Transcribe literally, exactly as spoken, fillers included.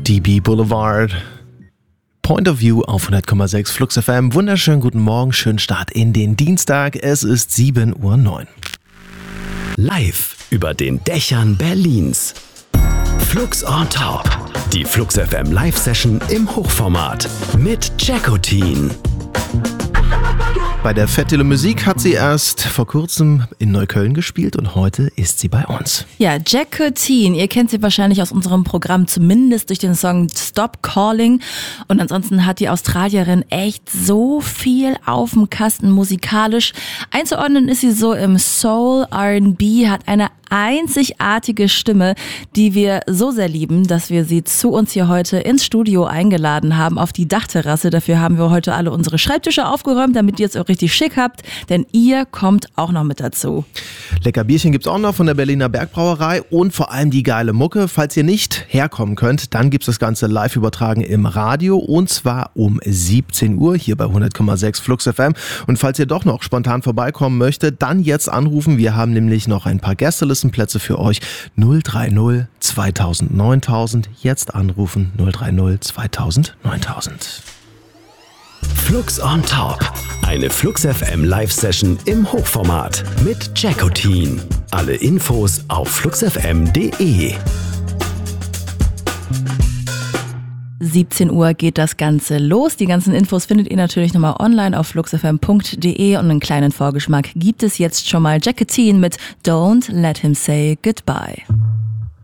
D B Boulevard. Point of View auf hundert Komma sechs Flux F M. Wunderschönen guten Morgen, schönen Start in den Dienstag. Es ist sieben Uhr neun. Live über den Dächern Berlins. Flux on Top. Die Flux F M Live-Session im Hochformat mit Jackotin. Bei der Fête de la Musique hat sie erst vor kurzem in Neukölln gespielt und heute ist sie bei uns. Ja, Jackotin, ihr kennt sie wahrscheinlich aus unserem Programm, zumindest durch den Song Stop Calling. Und ansonsten hat die Australierin echt so viel auf dem Kasten musikalisch. Einzuordnen ist sie so im Soul, R and B, hat eine einzigartige Stimme, die wir so sehr lieben, dass wir sie zu uns hier heute ins Studio eingeladen haben, auf die Dachterrasse. Dafür haben wir heute alle unsere Schreibtische aufgeräumt, damit ihr es auch richtig schick habt, denn ihr kommt auch noch mit dazu. Lecker Bierchen gibt's auch noch von der Berliner Bergbrauerei und vor allem die geile Mucke. Falls ihr nicht herkommen könnt, dann gibt's das Ganze live übertragen im Radio und zwar um siebzehn Uhr hier bei hundert Komma sechs Flux F M. Und falls ihr doch noch spontan vorbeikommen möchtet, dann jetzt anrufen. Wir haben nämlich noch ein paar Gästelistenplätze für euch. null drei null zweitausend neuntausend. Jetzt anrufen null drei null zweitausend neuntausend. Flux on Top. Eine Flux F M Live-Session im Hochformat mit Jackotin. Alle Infos auf fluxfm punkt de. siebzehn Uhr geht das Ganze los. Die ganzen Infos findet ihr natürlich nochmal online auf fluxfm punkt de und einen kleinen Vorgeschmack gibt es jetzt schon mal. Jackotin mit Don't Let Him Say Goodbye.